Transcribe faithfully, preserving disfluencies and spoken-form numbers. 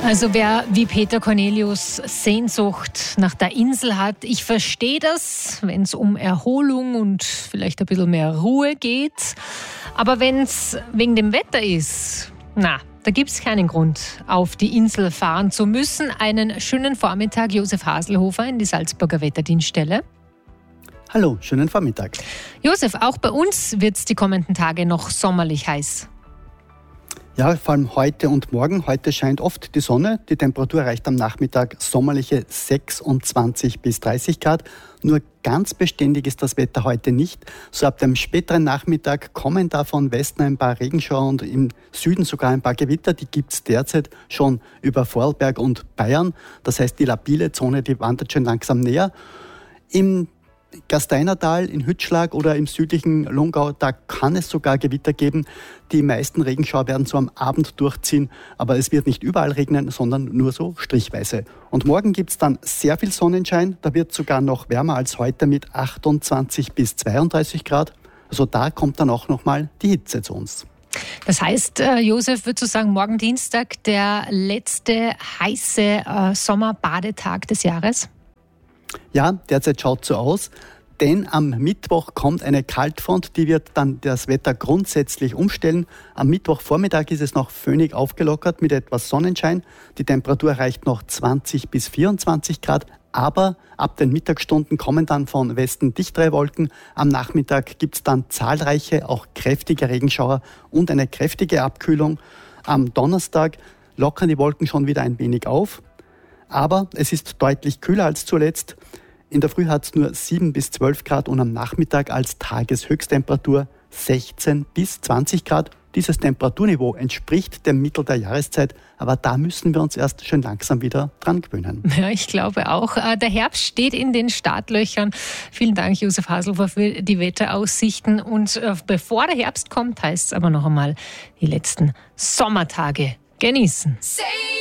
Also wer wie Peter Cornelius Sehnsucht nach der Insel hat, ich verstehe das, wenn es um Erholung und vielleicht ein bisschen mehr Ruhe geht. Aber wenn es wegen dem Wetter ist, na, da gibt es keinen Grund, auf die Insel fahren zu müssen. Einen schönen Vormittag, Josef Haselhofer in die Salzburger Wetterdienststelle. Hallo, schönen Vormittag. Josef, auch bei uns wird es die kommenden Tage noch sommerlich heiß. Ja, vor allem heute und morgen. Heute scheint oft die Sonne. Die Temperatur erreicht am Nachmittag sommerliche sechsundzwanzig bis dreißig Grad. Nur ganz beständig ist das Wetter heute nicht. So ab dem späteren Nachmittag kommen da von Westen ein paar Regenschauer und im Süden sogar ein paar Gewitter. Die gibt es derzeit schon über Vorarlberg und Bayern. Das heißt, die labile Zone, die wandert schon langsam näher. Im Gasteinertal, in Hütschlag oder im südlichen Lungau, da kann es sogar Gewitter geben. Die meisten Regenschauer werden so am Abend durchziehen, aber es wird nicht überall regnen, sondern nur so strichweise. Und morgen gibt es dann sehr viel Sonnenschein, da wird sogar noch wärmer als heute mit achtundzwanzig bis zweiunddreißig Grad. Also da kommt dann auch nochmal die Hitze zu uns. Das heißt, äh, Josef, würdest du sagen, morgen Dienstag der letzte heiße äh, Sommerbadetag des Jahres? Ja, derzeit schaut so aus, denn am Mittwoch kommt eine Kaltfront, die wird dann das Wetter grundsätzlich umstellen. Am Mittwochvormittag ist es noch föhnig aufgelockert mit etwas Sonnenschein. Die Temperatur erreicht noch zwanzig bis vierundzwanzig Grad, aber ab den Mittagsstunden kommen dann von Westen dichtere Wolken. Am Nachmittag gibt es dann zahlreiche, auch kräftige Regenschauer und eine kräftige Abkühlung. Am Donnerstag lockern die Wolken schon wieder ein wenig auf. Aber es ist deutlich kühler als zuletzt. In der Früh hat es nur sieben bis zwölf Grad und am Nachmittag als Tageshöchsttemperatur sechzehn bis zwanzig Grad. Dieses Temperaturniveau entspricht dem Mittel der Jahreszeit, aber da müssen wir uns erst schön langsam wieder dran gewöhnen. Ja, ich glaube auch. Der Herbst steht in den Startlöchern. Vielen Dank, Josef Haselhofer, für die Wetteraussichten. Und bevor der Herbst kommt, heißt es aber noch einmal, die letzten Sommertage genießen.